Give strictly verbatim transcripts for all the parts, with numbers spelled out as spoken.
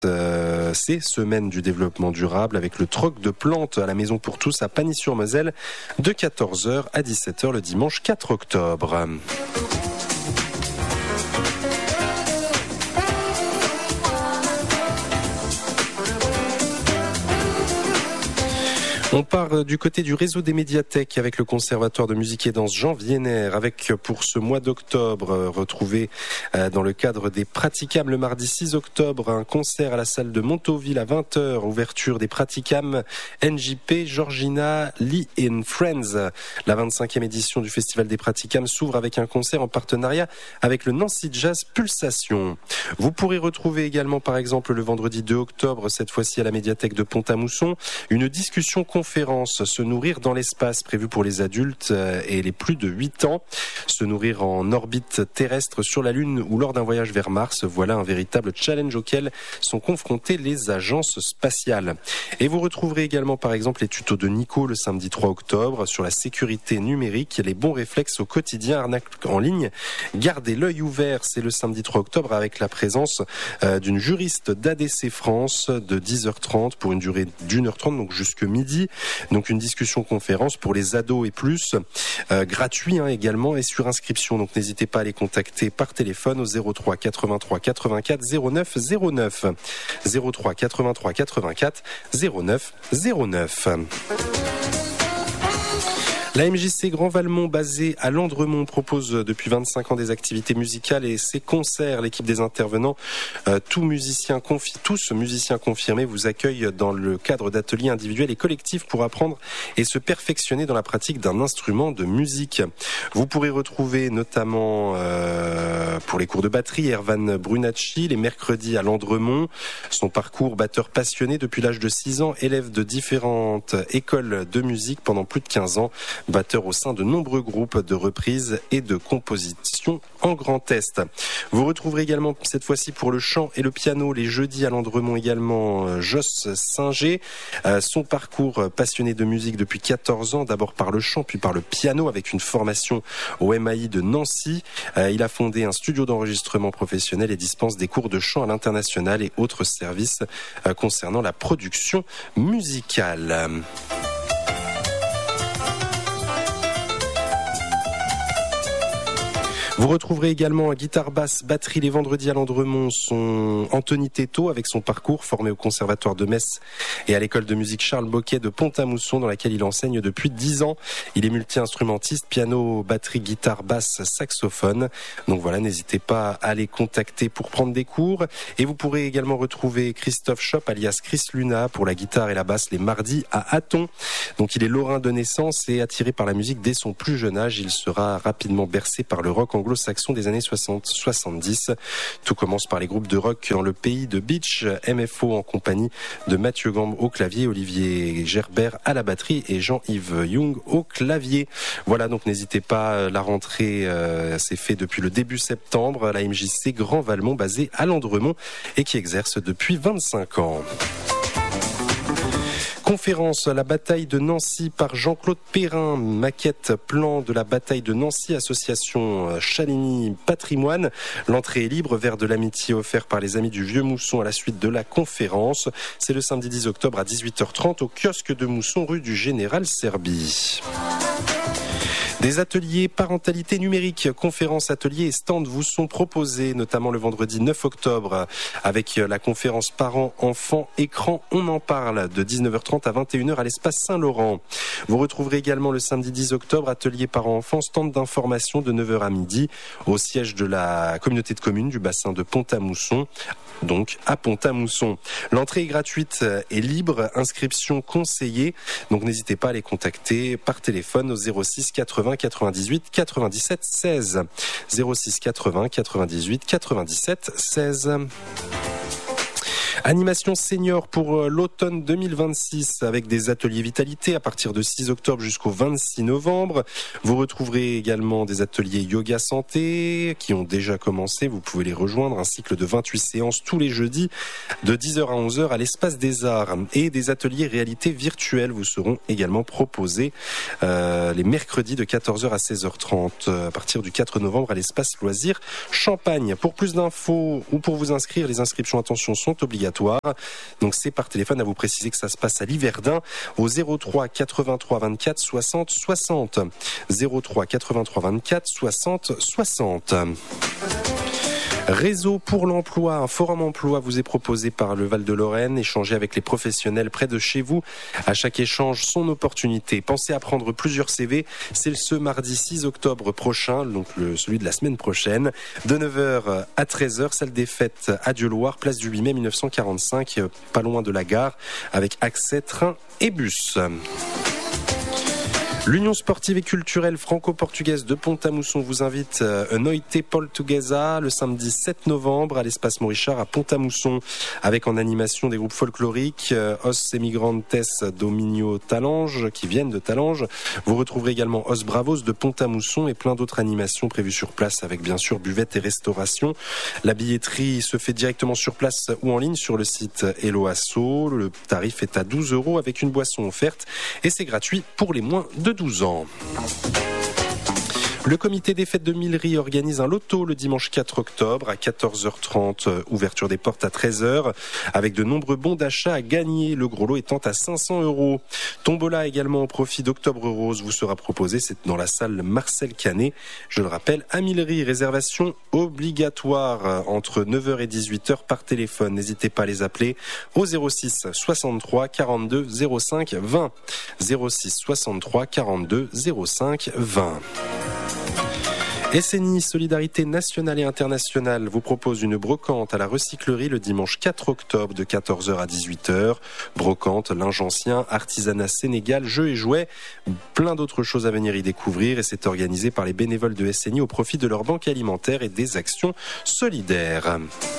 Euh, ces semaines du développement durable avec le troc de plantes à la Maison pour tous à Pagny-sur-Moselle de quatorze heures à dix-sept heures le dimanche quatre octobre. On part du côté du réseau des médiathèques avec le Conservatoire de musique et danse Jean Vienner avec pour ce mois d'octobre retrouvé dans le cadre des Praticam le mardi six octobre un concert à la salle de Montauville à vingt heures, ouverture des Praticam N J P, Georgina, Lee and Friends. La vingt-cinquième édition du Festival des Praticam s'ouvre avec un concert en partenariat avec le Nancy Jazz Pulsation. Vous pourrez retrouver également par exemple le vendredi deux octobre, cette fois-ci à la médiathèque de Pont-à-Mousson, une discussion conférence Se nourrir dans l'espace prévue pour les adultes et les plus de huit ans. Se nourrir en orbite terrestre sur la Lune ou lors d'un voyage vers Mars, voilà un véritable challenge auquel sont confrontées les agences spatiales. Et vous retrouverez également par exemple les tutos de Nico le samedi trois octobre sur la sécurité numérique, les bons réflexes au quotidien, arnaque en ligne. Gardez l'œil ouvert, c'est le samedi trois octobre avec la présence euh, d'une juriste d'A D C France de dix heures trente pour une durée d'une heure trente, donc jusque midi. Donc une discussion conférence pour les ados et plus, euh, gratuit hein, également et sur inscription. Donc n'hésitez pas à les contacter par téléphone au zéro trois quatre-vingt-trois quatre-vingt-quatre zéro neuf zéro neuf zéro trois quatre-vingt-trois quatre-vingt-quatre zéro neuf zéro neuf. La M J C Grand Valmont, basée à Landremont, propose depuis vingt-cinq ans des activités musicales et ses concerts. L'équipe des intervenants, euh, tous musiciens confi- tous musiciens confirmés, vous accueillent dans le cadre d'ateliers individuels et collectifs pour apprendre et se perfectionner dans la pratique d'un instrument de musique. Vous pourrez retrouver notamment euh, pour les cours de batterie Erwan Brunacci, les mercredis à Landremont. Son parcours batteur passionné depuis l'âge de six ans, élève de différentes écoles de musique pendant plus de quinze ans. Batteur au sein de nombreux groupes de reprises et de composition en Grand Est. Vous retrouverez également cette fois-ci pour le chant et le piano les jeudis à Landremont également Joss Singer. Euh, son parcours passionné de musique depuis quatorze ans, d'abord par le chant puis par le piano avec une formation au M A I de Nancy. Euh, il a fondé un studio d'enregistrement professionnel et dispense des cours de chant à l'international et autres services euh, concernant la production musicale. Vous retrouverez également à guitare basse, batterie les vendredis à Landremont son Anthony Teto avec son parcours formé au Conservatoire de Metz et à l'école de musique Charles Boquet de Pont-à-Mousson dans laquelle il enseigne depuis dix ans. Il est multi-instrumentiste, piano, batterie, guitare basse, saxophone. Donc voilà, n'hésitez pas à les contacter pour prendre des cours. Et vous pourrez également retrouver Christophe Schopp alias Chris Luna pour la guitare et la basse les mardis à Hatton. Donc il est lorrain de naissance et attiré par la musique dès son plus jeune âge. Il sera rapidement bercé par le rock anglo saxon des années soixante soixante-dix. Tout commence par les groupes de rock dans le pays de Beach, M F O en compagnie de Mathieu Gambe au clavier, Olivier Gerbert à la batterie et Jean-Yves Young au clavier. Voilà, donc n'hésitez pas, la rentrée euh, s'est faite depuis le début septembre, la M J C Grand Valmont basée à Landremont et qui exerce depuis vingt-cinq ans. Conférence, la bataille de Nancy par Jean-Claude Perrin, maquette plan de la bataille de Nancy, association Chaligny Patrimoine. L'entrée est libre, verre de l'amitié offert par les amis du Vieux Mousson à la suite de la conférence. C'est le samedi dix octobre à dix-huit heures trente au kiosque de Mousson, rue du Général Serby. Des ateliers parentalité numérique, conférences, ateliers et stands vous sont proposés, notamment le vendredi neuf octobre avec la conférence parents, enfants, écran, on en parle de dix-neuf heures trente à vingt et une heures à l'espace Saint-Laurent. Vous retrouverez également le samedi dix octobre atelier parents, enfants, stand d'information de neuf heures à midi au siège de la communauté de communes du bassin de Pont-à-Mousson, donc à Pont-à-Mousson. L'entrée est gratuite et libre, inscription conseillée, donc n'hésitez pas à les contacter par téléphone au zéro six quatre-vingts quatre-vingt-dix-huit quatre-vingt-dix-sept seize zéro six quatre-vingts quatre-vingt-dix-huit quatre-vingt-dix-sept seize. Animation senior pour l'automne deux mille vingt-six avec des ateliers vitalité à partir de six octobre jusqu'au vingt-six novembre. Vous retrouverez également des ateliers yoga santé qui ont déjà commencé. Vous pouvez les rejoindre. Un cycle de vingt-huit séances tous les jeudis de dix heures à onze heures à l'espace des arts. Et des ateliers réalité virtuelle vous seront également proposés euh, les mercredis de quatorze heures à seize heures trente à partir du quatre novembre à l'espace loisirs Champagne. Pour plus d'infos ou pour vous inscrire, les inscriptions, attention, sont obligatoires obligatoire. Donc c'est par téléphone, à vous préciser que ça se passe à Liverdun au zéro trois quatre-vingt-trois vingt-quatre soixante soixante. zéro trois quatre-vingt-trois vingt-quatre soixante soixante. Réseau pour l'emploi, un forum emploi vous est proposé par le Val-de-Lorraine. Échangez avec les professionnels près de chez vous. À chaque échange, son opportunité. Pensez à prendre plusieurs C V. C'est ce mardi six octobre prochain, donc le, celui de la semaine prochaine, de neuf heures à treize heures, salle des fêtes à Dieulouard, place du huit mai mille neuf cent quarante-cinq, pas loin de la gare, avec accès train et bus. L'Union sportive et culturelle franco-portugaise de Pont-à-Mousson vous invite à Noite Portuguesa le samedi sept novembre à l'espace Morichard à Pont-à-Mousson, avec en animation des groupes folkloriques Os Emigrantes Dominio Talange qui viennent de Talange. Vous retrouverez également Os Bravos de Pont-à-Mousson et plein d'autres animations prévues sur place avec bien sûr buvette et restauration. La billetterie se fait directement sur place ou en ligne sur le site Hello Asso. Le tarif est à douze euros avec une boisson offerte et c'est gratuit pour les moins de douze ans. Le comité des fêtes de Millery organise un loto le dimanche quatre octobre à quatorze heures trente, ouverture des portes à treize heures, avec de nombreux bons d'achat à gagner, le gros lot étant à cinq cents euros. Tombola également au profit d'Octobre Rose vous sera proposé, c'est dans la salle Marcel Canet, je le rappelle, à Millery. Réservation obligatoire entre neuf heures et dix-huit heures par téléphone. N'hésitez pas à les appeler au zéro six soixante-trois quarante-deux zéro cinq vingt. zéro six soixante-trois quarante-deux zéro cinq vingt. S N I Solidarité Nationale et Internationale vous propose une brocante à la recyclerie le dimanche quatre octobre de quatorze heures à dix-huit heures. Brocante, linge ancien, artisanat sénégal, jeux et jouets, plein d'autres choses à venir y découvrir, et c'est organisé par les bénévoles de S N I au profit de leur banque alimentaire et des actions solidaires.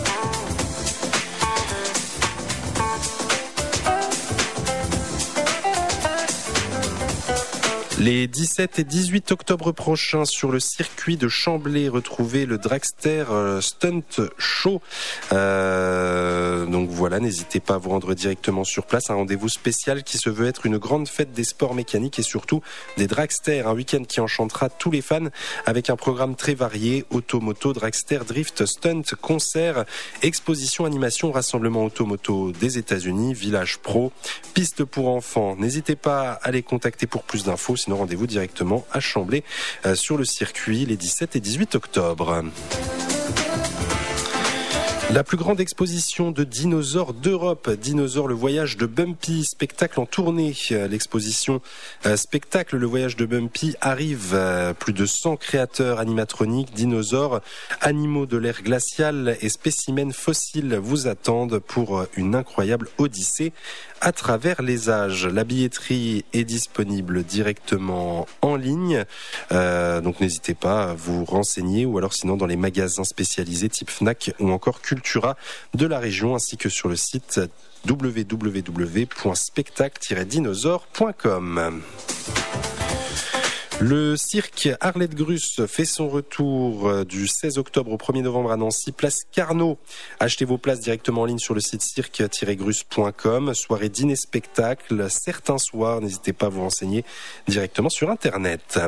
Les dix-sept et dix-huit octobre prochains sur le circuit de Chamblay, retrouvez le Dragster Stunt Show. Euh, donc voilà, n'hésitez pas à vous rendre directement sur place. Un rendez-vous spécial qui se veut être une grande fête des sports mécaniques et surtout des dragsters. Un week-end qui enchantera tous les fans avec un programme très varié. Automoto, dragster, drift, stunt, concert, exposition, animation, rassemblement automoto des États-Unis, village pro, piste pour enfants. N'hésitez pas à les contacter pour plus d'infos. Sinon, rendez-vous directement à Chamblay euh, sur le circuit les dix-sept et dix-huit octobre. La plus grande exposition de dinosaures d'Europe, Dinosaures, le voyage de Bumpy, spectacle en tournée. L'exposition euh, spectacle, le voyage de Bumpy arrive. Euh, plus de cent créateurs animatroniques, dinosaures, animaux de l'ère glaciale et spécimens fossiles vous attendent pour une incroyable odyssée à travers les âges. La billetterie est disponible directement en ligne, euh, donc n'hésitez pas à vous renseigner, ou alors sinon dans les magasins spécialisés type Fnac ou encore Cultura de la région, ainsi que sur le site w w w point spectacle tiret dinosaure point com. Le cirque Arlette Gruss fait son retour du seize octobre au premier novembre à Nancy, place Carnot. Achetez vos places directement en ligne sur le site cirque tiret gruss point com. Soirée dîner spectacle, certains soirs, n'hésitez pas à vous renseigner directement sur Internet.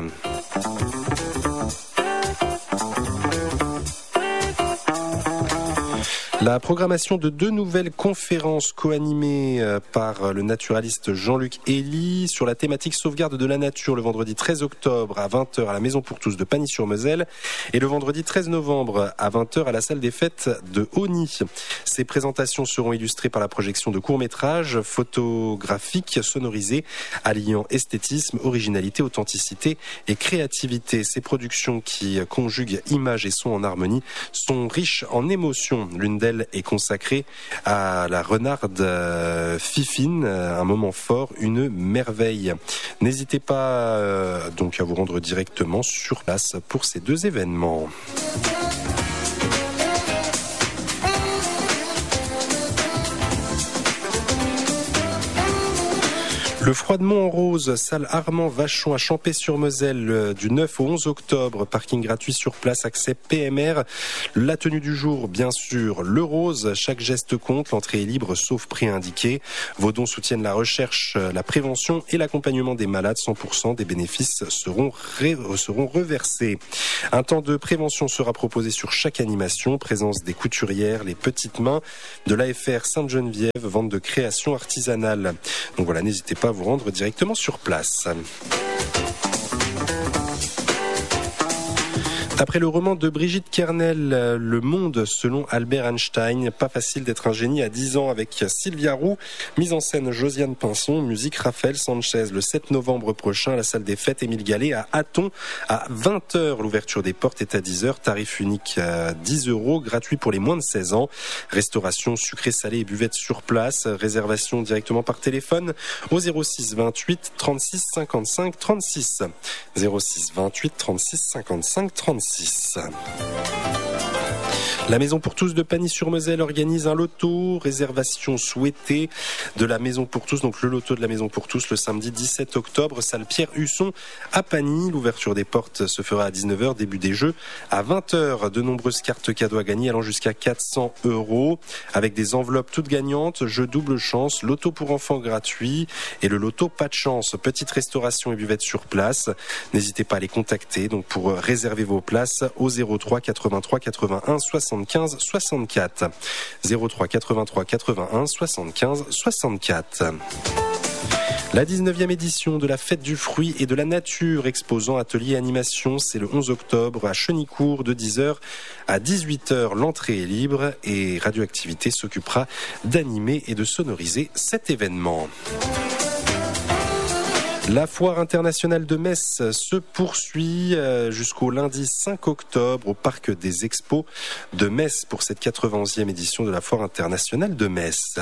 La programmation de deux nouvelles conférences co-animées par le naturaliste Jean-Luc Elie sur la thématique sauvegarde de la nature le vendredi treize octobre à vingt heures à la Maison pour tous de Pagny-sur-Moselle et le vendredi treize novembre à vingt heures à la salle des fêtes de Hauny. Ces présentations seront illustrées par la projection de courts-métrages photographiques sonorisés alliant esthétisme, originalité, authenticité et créativité. Ces productions qui conjuguent images et sons en harmonie sont riches en émotions. L'une d'elles est consacrée à la renarde Fifine, un moment fort, une merveille. N'hésitez pas euh, donc à vous rendre directement sur place pour ces deux événements. Le Froidemont en Rose, salle Armand Vachon à Champey-sur-Moselle du neuf au onze octobre. Parking gratuit sur place, accès P M R. La tenue du jour, bien sûr, le rose. Chaque geste compte, l'entrée est libre sauf prix indiqué. Vos dons soutiennent la recherche, la prévention et l'accompagnement des malades. cent pour cent des bénéfices seront, ré... seront reversés. Un temps de prévention sera proposé sur chaque animation. Présence des couturières, les petites mains de l'A F R Sainte-Geneviève, vente de création artisanale. Donc voilà, n'hésitez pas à vous rendre directement sur place. Après le roman de Brigitte Kernel, Le Monde selon Albert Einstein, pas facile d'être un génie à dix ans avec Sylvia Roux, mise en scène Josiane Pinson, musique Raphaël Sanchez. Le sept novembre prochain à la salle des fêtes Émile Gallet à Hatton à vingt heures. L'ouverture des portes est à dix heures, tarif unique à dix euros, gratuit pour les moins de seize ans. Restauration sucré salé et buvette sur place, réservation directement par téléphone au zéro six vingt-huit trente-six cinquante-cinq trente-six. zéro six vingt-huit trente-six cinquante-cinq trente-six. La Maison pour tous de Pagny-sur-Moselle organise un loto, réservation souhaitée de la Maison pour tous, donc le loto de la Maison pour tous le samedi dix-sept octobre, salle Pierre Husson à Pagny. L'ouverture des portes se fera à dix-neuf heures, début des jeux à vingt heures. De nombreuses cartes cadeaux à gagner allant jusqu'à quatre cents euros avec des enveloppes toutes gagnantes, jeu double chance, loto pour enfants gratuit et le loto pas de chance. Petite restauration et buvette sur place. N'hésitez pas à les contacter donc pour réserver vos places au zéro trois quatre-vingt-trois quatre-vingt-un soixante-quinze soixante-quatre. zéro trois quatre-vingt-trois quatre-vingt-un soixante-quinze soixante-quatre. La dix-neuvième édition de la Fête du fruit et de la nature, exposant atelier et animation, c'est le onze octobre à Chenicourt de dix heures à dix-huit heures. L'entrée est libre et Radioactivité s'occupera d'animer et de sonoriser cet événement. La foire internationale de Metz se poursuit jusqu'au lundi cinq octobre au parc des expos de Metz pour cette quatre-vingt-onzième édition de la foire internationale de Metz.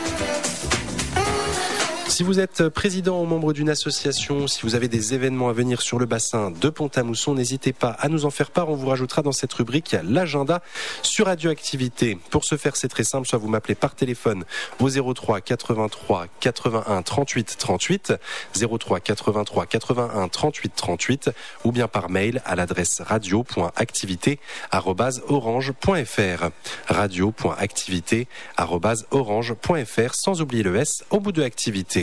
Si vous êtes président ou membre d'une association, si vous avez des événements à venir sur le bassin de Pont-à-Mousson, n'hésitez pas à nous en faire part. On vous rajoutera dans cette rubrique l'agenda sur Radioactivité. Pour ce faire, c'est très simple. Soit vous m'appelez par téléphone au zéro trois quatre-vingt-trois quatre-vingt-un trente-huit trente-huit, zéro trois quatre-vingt-trois quatre-vingt-un trente-huit trente-huit, ou bien par mail à l'adresse radio point activité arobase orange point f r. radio point activité arobase orange point f r, sans oublier le S au bout de activité.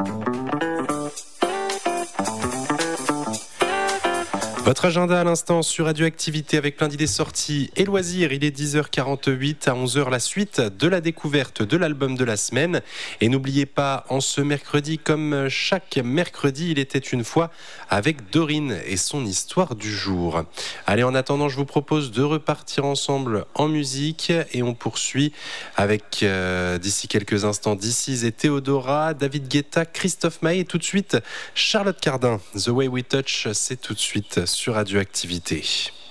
Votre agenda à l'instant sur Radioactivité avec plein d'idées sorties et loisirs. Il est dix heures quarante-huit, à onze heures la suite de la découverte de l'album de la semaine. Et n'oubliez pas, en ce mercredi, comme chaque mercredi, il était une fois avec Dorine et son histoire du jour. Allez, en attendant, je vous propose de repartir ensemble en musique et on poursuit avec, euh, d'ici quelques instants, This Is et Théodora, David Guetta, Christophe Maé et tout de suite Charlotte Cardin. The Way We Touch, c'est tout de suite sur Radioactivité.